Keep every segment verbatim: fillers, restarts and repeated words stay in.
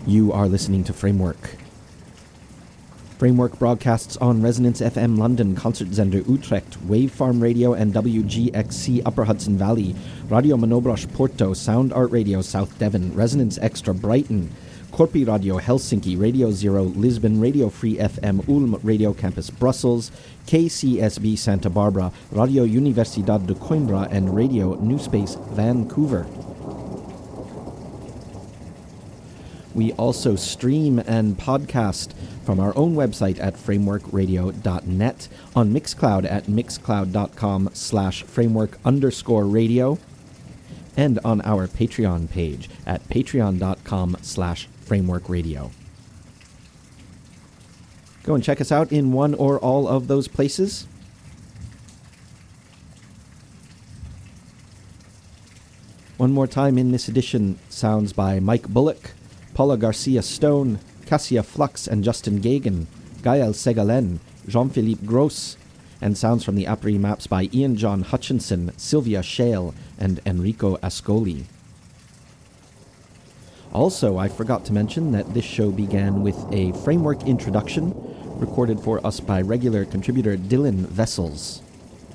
You are listening to Framework. Framework broadcasts on Resonance F M London, Concertzender Utrecht, Wavefarm Radio and W G X C Upper Hudson Valley, Radio Monobrosh Porto, Sound Art Radio South Devon, Resonance Extra Brighton, Corpi Radio Helsinki, Radio Zero Lisbon, Radio Free F M Ulm, Radio Campus Brussels, K C S B Santa Barbara, Radio Universidad de Coimbra, and Radio New Space Vancouver. We also stream and podcast from our own website at framework radio dot net, on Mixcloud at mixcloud.com slash framework underscore radio, and on our Patreon page at patreon.com slash framework radio. Go and check us out in one or all of those places. One more time in this edition, sounds by Mike Bullock, Paula Garcia Stone, Cassia Flux and Justin Gagan, Gael Segalen, Jean-Philippe Gross, and sounds from the Apri Maps by Ian John Hutchinson, Sylvia Shale, and Enrico Ascoli. Also, I forgot to mention that this show began with a framework introduction recorded for us by regular contributor Dylan Vessels.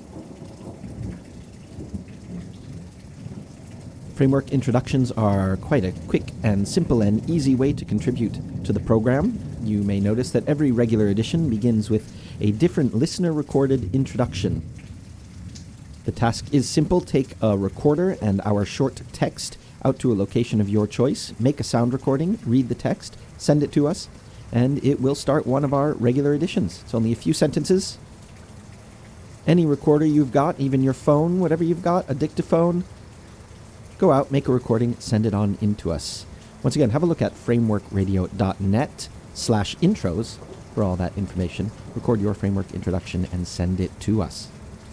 Framework introductions are quite a quick and simple and easy way to contribute to the program. You may notice that every regular edition begins with a different listener-recorded introduction. The task is simple. Take a recorder and our short text out to a location of your choice, make a sound recording, read the text, send it to us, and it will start one of our regular editions. It's only a few sentences. Any recorder you've got, even your phone, whatever you've got, a dictaphone, go out, make a recording, send it on in to us. Once again, have a look at framework radio dot net slash intros for all that information. Record your framework introduction and send it to us.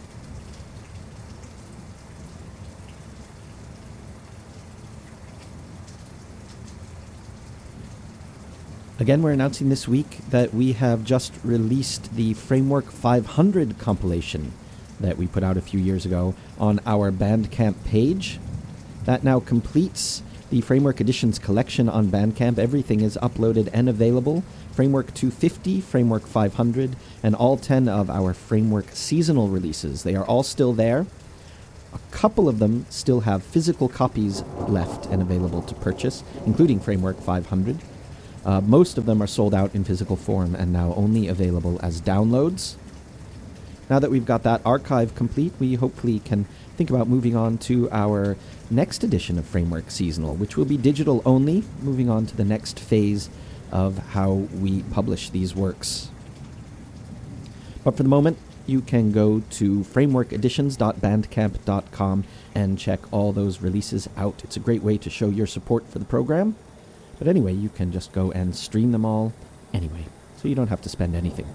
Again, we're announcing this week that we have just released the Framework five hundred compilation that we put out a few years ago on our Bandcamp page. That now completes the Framework Editions collection on Bandcamp. Everything is uploaded and available. Framework two fifty, Framework five hundred, and all ten of our Framework seasonal releases. They are all still there. A couple of them still have physical copies left and available to purchase, including Framework five hundred. Uh, most of them are sold out in physical form and now only available as downloads. Now that we've got that archive complete, we hopefully can think about moving on to our next edition of Framework Seasonal, which will be digital only, moving on to the next phase of how we publish these works. But for the moment, you can go to framework editions dot bandcamp dot com and check all those releases out. It's a great way to show your support for the program. But anyway, you can just go and stream them all anyway, so you don't have to spend anything.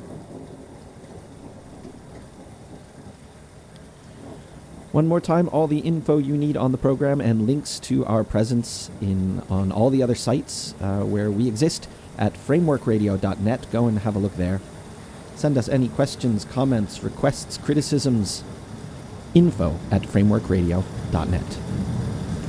One more time, all the info you need on the program and links to our presence in on all the other sites uh, where we exist at framework radio dot net. Go and have a look there. Send us any questions, comments, requests, criticisms. Info at framework radio dot net.